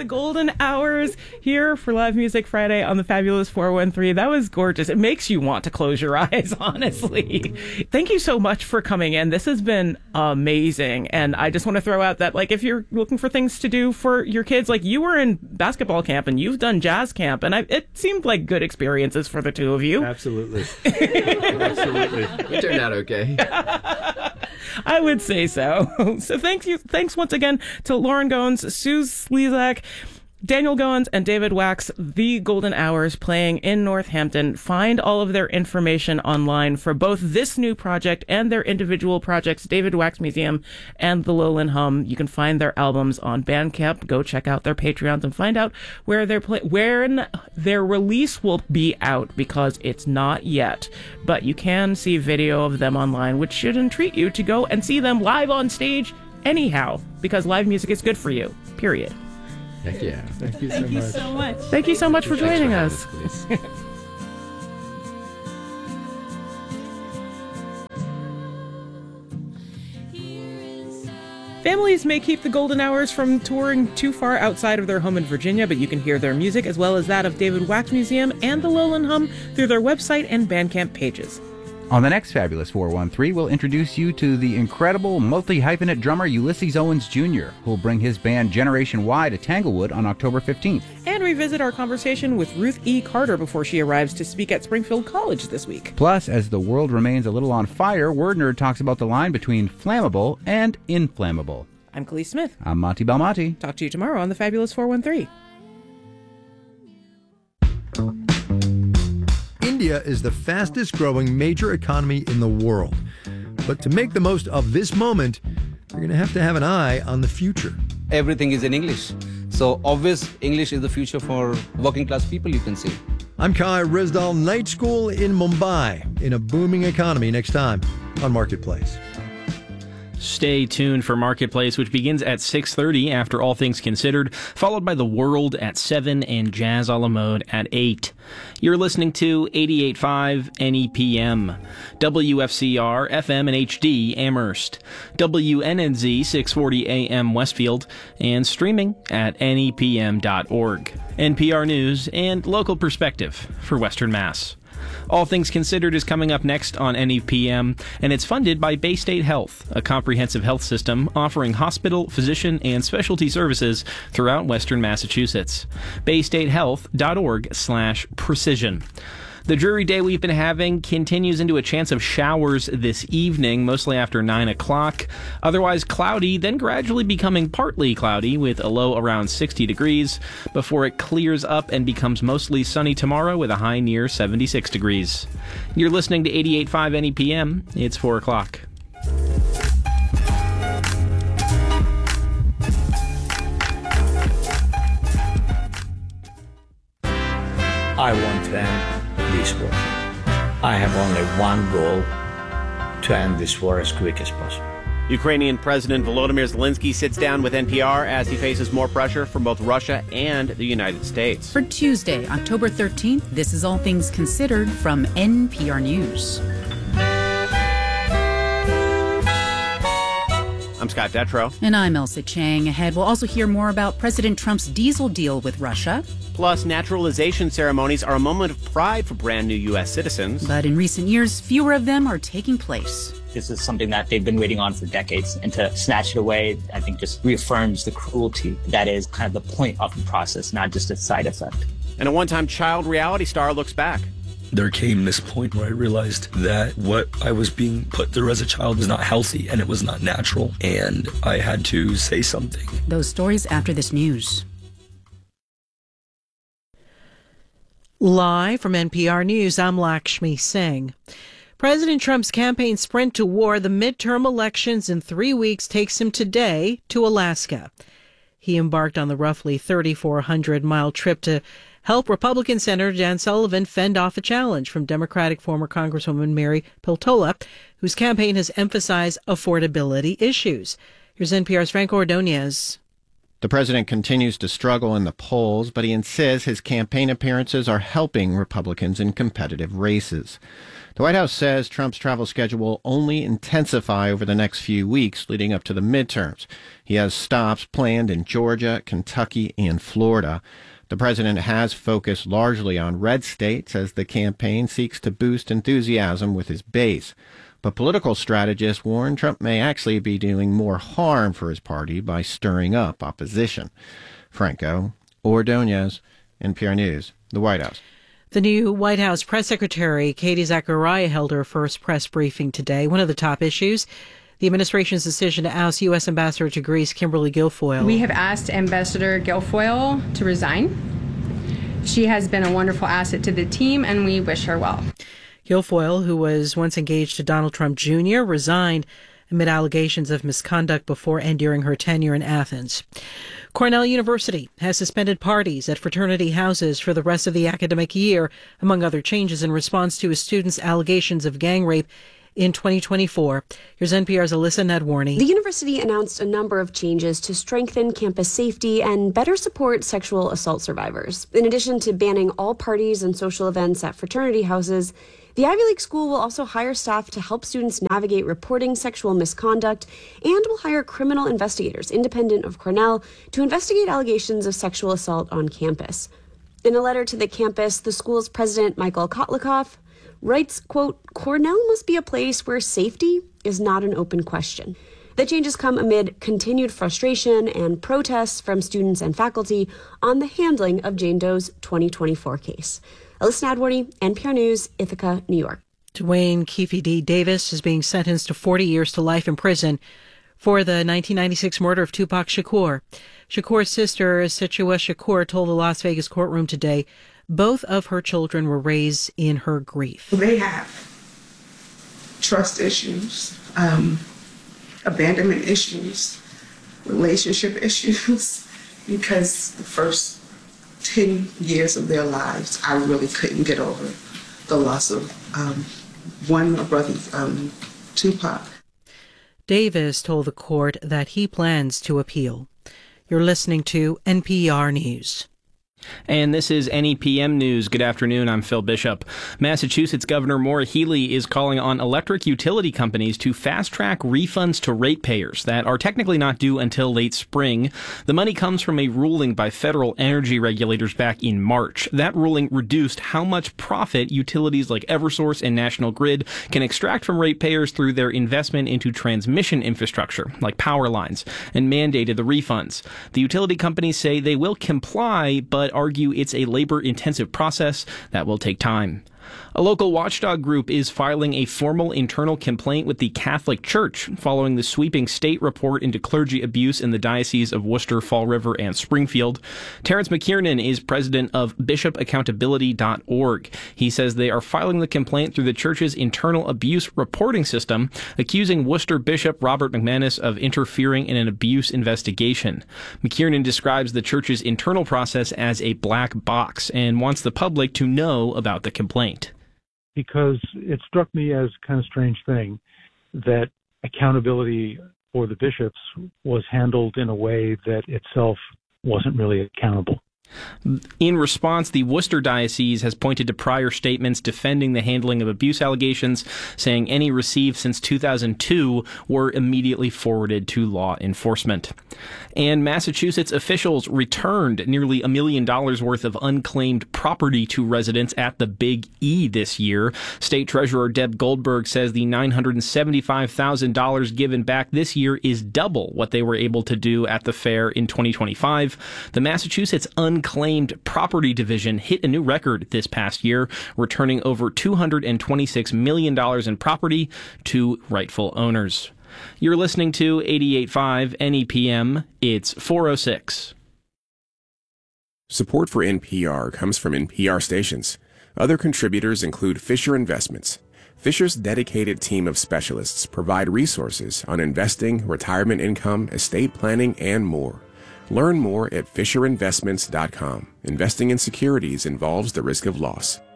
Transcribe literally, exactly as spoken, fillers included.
the golden hours here for Live Music Friday on the Fabulous four one three. That was gorgeous. It makes you want to close your eyes, honestly. Thank you so much for coming in. This has been amazing. And I just want to throw out that, like, if you're looking for things to do for your kids, like, you were in basketball camp and you've done jazz camp, and I, it seemed like good experiences for the two of you. Absolutely. Absolutely. It turned out okay. I would say so. So thank you. Thanks once again to Lauren Goins, Sue Slezak, Daniel Goins, and David Wax, The Golden Hours, playing in Northampton. Find all of their information online for both this new project and their individual projects, David Wax Museum and the Lowland Hum. You can find their albums on Bandcamp. Go check out their Patreons and find out where their play- when their release will be out, because it's not yet. But you can see video of them online, which should entreat you to go and see them live on stage anyhow, because live music is good for you, period. Heck yeah. Thank you so Thank you much. so much. Thank you so much for Thanks joining for us. having us, please. Families may keep the golden hours from touring too far outside of their home in Virginia, but you can hear their music as well as that of David Wax Museum and the Lowland Hum through their website and Bandcamp pages. On the next Fabulous four one three, we'll introduce you to the incredible multi-hyphenate drummer Ulysses Owens Junior, who'll bring his band Generation Y to Tanglewood on October fifteenth. And revisit our conversation with Ruth E. Carter before she arrives to speak at Springfield College this week. Plus, as the world remains a little on fire, Word Nerd talks about the line between flammable and inflammable. I'm Khalees Smith. I'm Monty Belmonte. Talk to you tomorrow on the Fabulous four one three. India is the fastest growing major economy in the world. But to make the most of this moment, you're going to have to have an eye on the future. Everything is in English. So obvious English is the future for working class people, you can see. I'm Kai Rizdal, Night School in Mumbai, in a booming economy, next time on Marketplace. Stay tuned for Marketplace, which begins at six thirty after All Things Considered, followed by The World at seven and Jazz a la Mode at eight. You're listening to eighty-eight point five N E P M, W F C R, F M and H D, Amherst, W N N Z six forty A M Westfield, and streaming at N E P M dot org. N P R News and local perspective for Western Mass. All Things Considered is coming up next on N E P M, and it's funded by Bay State Health, a comprehensive health system offering hospital, physician, and specialty services throughout Western Massachusetts. bay state health dot org slash precision. The dreary day we've been having continues into a chance of showers this evening, mostly after nine o'clock. Otherwise cloudy, then gradually becoming partly cloudy with a low around sixty degrees before it clears up and becomes mostly sunny tomorrow with a high near seventy-six degrees. You're listening to eighty-eight point five N E P M. It's four o'clock. I want to end this war. I have only one goal: to end this war as quick as possible. Ukrainian President Volodymyr Zelensky sits down with N P R as he faces more pressure from both Russia and the United States. For Tuesday, October thirteenth, this is All Things Considered from N P R News. I'm Scott Detrow. And I'm Elsa Chang. Ahead, we'll also hear more about President Trump's diesel deal with Russia. Plus, naturalization ceremonies are a moment of pride for brand new U S citizens. But in recent years, fewer of them are taking place. This is something that they've been waiting on for decades, and to snatch it away, I think, just reaffirms the cruelty that is kind of the point of the process, not just a side effect. And a one-time child reality star looks back. There came this point where I realized that what I was being put through as a child was not healthy and it was not natural, and I had to say something. Those stories after this news. Live from N P R News, I'm Lakshmi Singh. President Trump's campaign sprint to war, the midterm elections in three weeks, takes him today to Alaska. He embarked on the roughly thirty-four hundred mile trip to help Republican Senator Dan Sullivan fend off a challenge from Democratic former Congresswoman Mary Peltola, whose campaign has emphasized affordability issues. Here's N P R's Franco Ordonez. The president continues to struggle in the polls, but he insists his campaign appearances are helping Republicans in competitive races. The White House says Trump's travel schedule will only intensify over the next few weeks leading up to the midterms. He has stops planned in Georgia, Kentucky, and Florida. The president has focused largely on red states as the campaign seeks to boost enthusiasm with his base. But political strategists warn Trump may actually be doing more harm for his party by stirring up opposition. Franco Ordonez, N P R News, the White House. The new White House press secretary, Katie Zachariah, held her first press briefing today. One of the top issues, the administration's decision to oust U S. Ambassador to Greece, Kimberly Guilfoyle. We have asked Ambassador Guilfoyle to resign. She has been a wonderful asset to the team, and we wish her well. Guilfoyle, who was once engaged to Donald Trump Junior, resigned amid allegations of misconduct before and during her tenure in Athens. Cornell University has suspended parties at fraternity houses for the rest of the academic year, among other changes in response to a student's allegations of gang rape in twenty twenty-four. Here's N P R's Alyssa Nadwarny. The university announced a number of changes to strengthen campus safety and better support sexual assault survivors. In addition to banning all parties and social events at fraternity houses, the Ivy League school will also hire staff to help students navigate reporting sexual misconduct and will hire criminal investigators independent of Cornell to investigate allegations of sexual assault on campus. In a letter to the campus, the school's president, Michael Kotlikoff, writes, quote, Cornell must be a place where safety is not an open question. The changes come amid continued frustration and protests from students and faculty on the handling of Jane Doe's twenty twenty-four case. Alyssa Nadwarny, N P R News, Ithaca, New York. Dwayne Keefe D. Davis is being sentenced to forty years to life in prison for the nineteen ninety-six murder of Tupac Shakur. Shakur's sister, Situa Shakur, told the Las Vegas courtroom today both of her children were raised in her grief. They have trust issues, um, abandonment issues, relationship issues, because the first ten years of their lives, I really couldn't get over the loss of um, one of brother, um, Tupac. Davis told the court that he plans to appeal. You're listening to N P R News. And this is N E P M News. Good afternoon. I'm Phil Bishop. Massachusetts Governor Maura Healey is calling on electric utility companies to fast-track refunds to ratepayers that are technically not due until late spring. The money comes from a ruling by federal energy regulators back in March. That ruling reduced how much profit utilities like Eversource and National Grid can extract from ratepayers through their investment into transmission infrastructure, like power lines, and mandated the refunds. The utility companies say they will comply, but argue it's a labor-intensive process that will take time. A local watchdog group is filing a formal internal complaint with the Catholic Church following the sweeping state report into clergy abuse in the Diocese of Worcester, Fall River, and Springfield. Terrence McKiernan is president of bishop accountability dot org. He says they are filing the complaint through the church's internal abuse reporting system, accusing Worcester Bishop Robert McManus of interfering in an abuse investigation. McKiernan describes the church's internal process as a black box and wants the public to know about the complaint. Because it struck me as kind of strange thing that accountability for the bishops was handled in a way that itself wasn't really accountable. In response, the Worcester Diocese has pointed to prior statements defending the handling of abuse allegations, saying any received since two thousand two were immediately forwarded to law enforcement. And Massachusetts officials returned nearly a million dollars worth of unclaimed property to residents at the Big E this year. State Treasurer Deb Goldberg says the nine hundred seventy-five thousand dollars given back this year is double what they were able to do at the fair in twenty twenty-five. The Massachusetts Unclaimed Property Division hit a new record this past year, returning over two hundred twenty-six million dollars in property to rightful owners. You're listening to eighty-eight point five N E P M. It's four oh six. Support for N P R comes from N P R stations. Other contributors include Fisher Investments. Fisher's dedicated team of specialists provide resources on investing, retirement income, estate planning, and more. Learn more at fisher investments dot com. Investing in securities involves the risk of loss.